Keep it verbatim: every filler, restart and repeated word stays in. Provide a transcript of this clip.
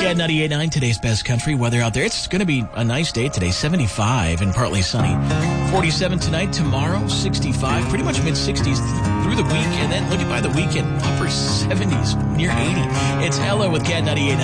Cat ninety-eight point nine, today's best country weather out there. It's going to be a nice day today, seventy-five and partly sunny. forty-seven tonight, tomorrow, sixty-five, pretty much mid-sixties through the week. And then looking by the weekend, upper seventies, near eighty. It's Hello with Cat ninety-eight point nine.